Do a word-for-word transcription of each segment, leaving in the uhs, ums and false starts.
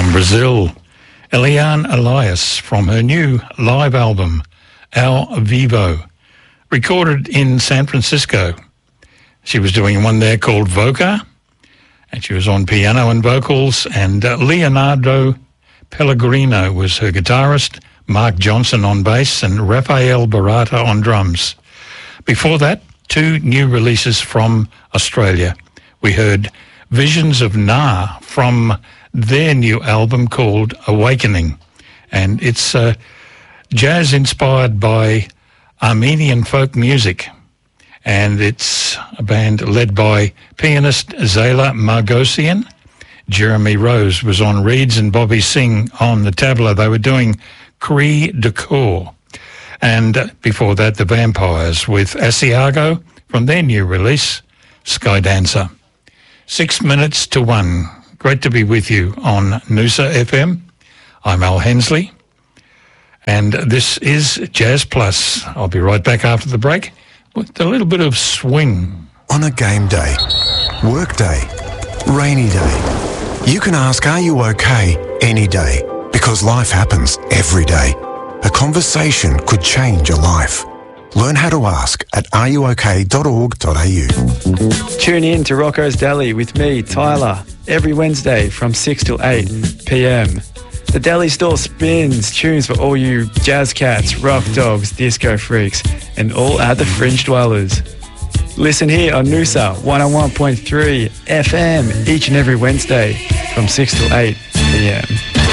from Brazil, Eliane Elias from her new live album, Ao Vivo, recorded in San Francisco. She was doing one there called Voca, and she was on piano and vocals, and uh, Leonardo Pellegrino was her guitarist, Mark Johnson on bass, and Rafael Barata on drums. Before that, two new releases from Australia. We heard Visions of Na from their new album called Awakening, and it's uh, jazz inspired by Armenian folk music, and it's a band led by pianist Zayla Margosian. Jeremy Rose was on reeds and Bobby Singh on the tabla. They were doing Cri de Coeur. And uh, before that, the Vampires with Asiago from their new release, Sky Dancer. Six minutes to one. Great to be with you on Noosa F M. I'm Al Hensley, and this is Jazz Plus. I'll be right back after the break with a little bit of swing. On a game day, work day, rainy day, you can ask, are you okay, any day, because life happens every day. A conversation could change your life. Learn how to ask at are you okay dot org dot a u. Tune in to Rocco's Deli with me, Tyler, every Wednesday from six till eight p m. The deli store spins tunes for all you jazz cats, rock dogs, disco freaks, and all other fringe dwellers. Listen here on Noosa one oh one point three F M each and every Wednesday from six till eight p m.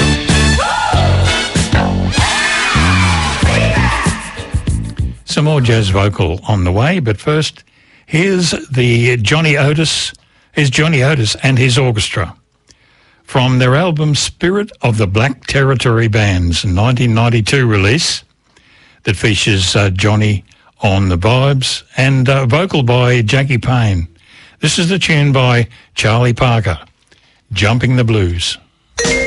Some more jazz vocal on the way, but first, here's the Johnny Otis, here's Johnny Otis and his orchestra from their album Spirit of the Black Territory Band's nineteen ninety-two release that features uh, Johnny on the vibes and uh, vocal by Jackie Payne. This is the tune by Charlie Parker, Jumping the Blues.